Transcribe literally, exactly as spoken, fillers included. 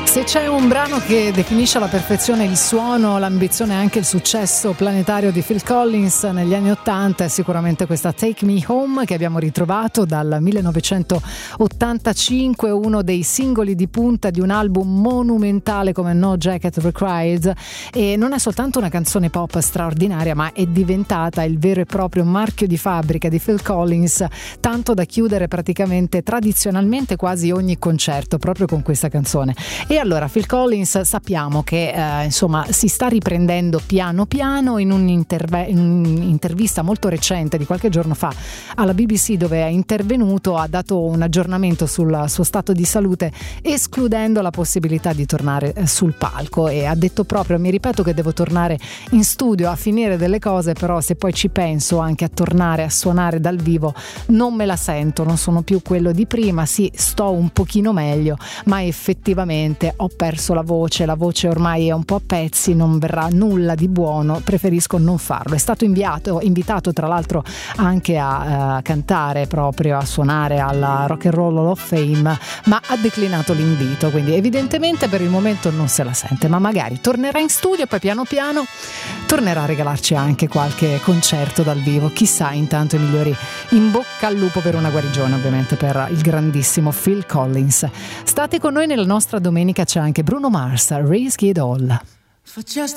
Se c'è un brano che definisce alla perfezione il suono, l'ambizione e anche il successo planetario di Phil Collins negli anni ottanta, è sicuramente questa Take Me Home, che abbiamo ritrovato dal millenovecentottantacinque, uno dei singoli di punta di un album monumentale come No Jacket Required. E non è soltanto una canzone pop straordinaria, ma è diventata il vero e proprio marchio di fabbrica di Phil Collins, tanto da chiudere praticamente tradizionalmente quasi ogni concerto proprio con questa canzone. E allora Phil Collins sappiamo che eh, insomma si sta riprendendo piano piano. In, un interve- in un'intervista molto recente di qualche giorno fa alla B B C, dove è intervenuto, ha dato un aggiornamento sul suo stato di salute, escludendo la possibilità di tornare sul palco, e ha detto proprio: mi ripeto che devo tornare in studio a finire delle cose, però se poi ci penso anche a tornare a suonare dal vivo non me la sento, non sono più quello di prima. Sì, sto un pochino meglio, ma effettivamente ho perso la voce, la voce ormai è un po' a pezzi, non verrà nulla di buono, preferisco non farlo. È stato inviato, invitato tra l'altro anche a uh, cantare, proprio a suonare alla Rock and Roll Hall of Fame, ma ha declinato l'invito, quindi evidentemente per il momento non se la sente, ma magari tornerà in studio e poi piano piano tornerà a regalarci anche qualche concerto dal vivo, chissà. Intanto i migliori in bocca al lupo per una guarigione, ovviamente, per il grandissimo Phil Collins. State con noi nella nostra domenica, c'è anche Bruno Mars, Risky It All. For just